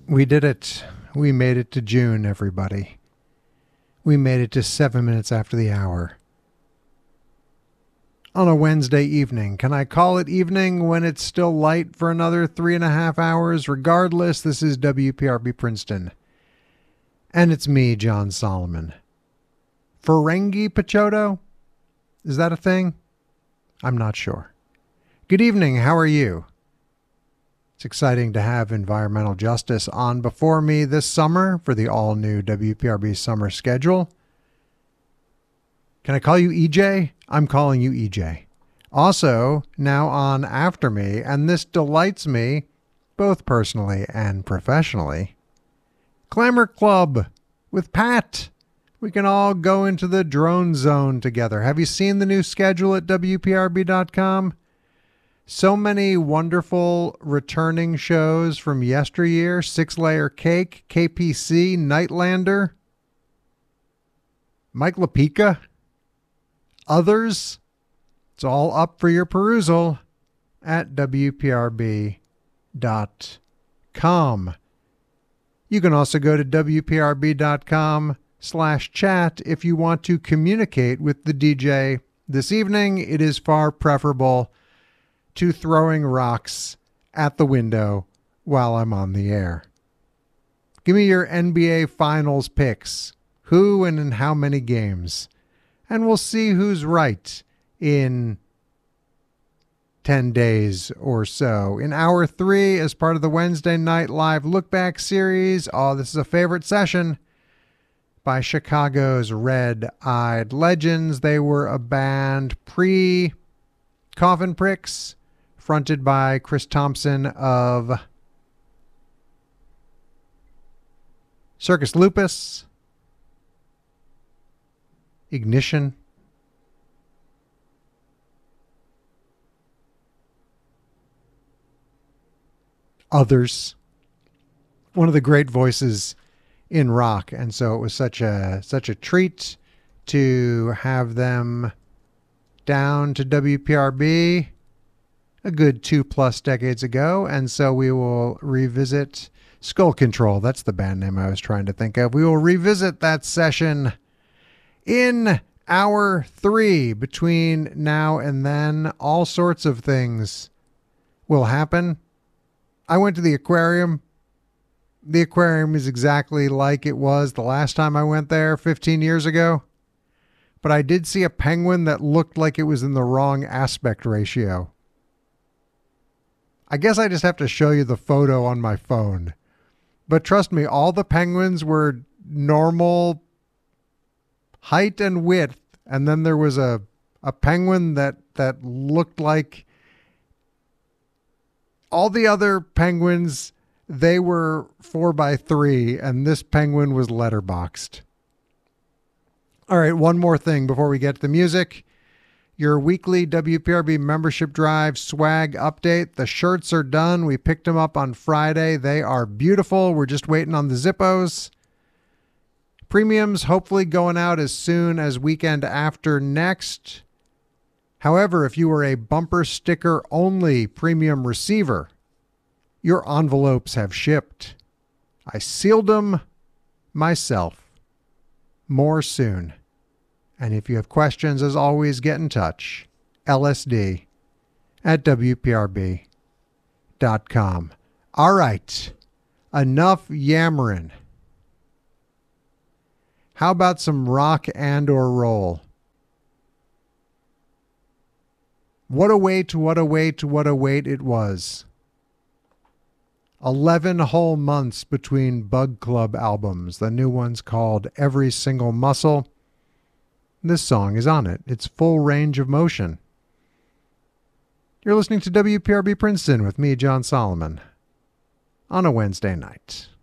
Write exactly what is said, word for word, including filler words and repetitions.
We did it. We made it to June, everybody. We made it to seven minutes after the hour. On a Wednesday evening. Can I call it evening when it's still light for another three and a half hours? Regardless, this is W P R B Princeton. And it's me, John Solomon. Ferengi Pachoto? Is that a thing? I'm not sure. Good evening. How are you? It's exciting to have environmental justice on before me this summer for the all-new W P R B summer schedule. Can I call you E J? I'm calling you E J. Also, now on after me, and this delights me, both personally and professionally, Clamor Club with Pat. We can all go into the drone zone together. Have you seen the new schedule at W P R B dot com? So many wonderful returning shows from yesteryear. Six Layer Cake, K P C, Nightlander, Mike LaPica, others. It's all up for your perusal at W P R B dot com. You can also go to W P R B dot com slash chat if you want to communicate with the D J this evening. It is far preferable to throwing rocks at the window while I'm on the air. Give me your N B A Finals picks. Who and in how many games? And we'll see who's right in ten days or so. In hour three, as part of the Wednesday Night Live Look Back series, oh, this is a favorite session by Chicago's Red Eyed Legends. They were a band pre-Coffin Pricks, fronted by Chris Thompson of Circus Lupus, Ignition, others. One of the great voices in rock, and so it was such a such a treat to have them down to W P R B a good two plus decades ago, and so we will revisit Skull Control. That's the band name I was trying to think of. We will revisit that session in hour three. Between now and then, all sorts of things will happen. I went to the aquarium. The aquarium is exactly like it was the last time I went there fifteen years ago. But I did see a penguin that looked like it was in the wrong aspect ratio. I guess I just have to show you the photo on my phone. But trust me, all the penguins were normal height and width. And then there was a, a penguin that, that looked like all the other penguins. They were four by three, and this penguin was letterboxed. All right, one more thing before we get to the music. Your weekly W P R B membership drive swag update. The shirts are done. We picked them up on Friday. They are beautiful. We're just waiting on the Zippos. Premiums hopefully going out as soon as weekend after next. However, if you are a bumper sticker only premium receiver, your envelopes have shipped. I sealed them myself. More soon. And if you have questions, as always, get in touch. L S D at W P R B dot com. All right. Enough yammering. How about some rock and or roll? What a wait, what a wait, what a wait it was. eleven whole months between Bug Club albums. The new one's called Every Single Muscle. This song is on it. It's Full Range of Motion. You're listening to W P R B Princeton with me, John Solomon, on a Wednesday night.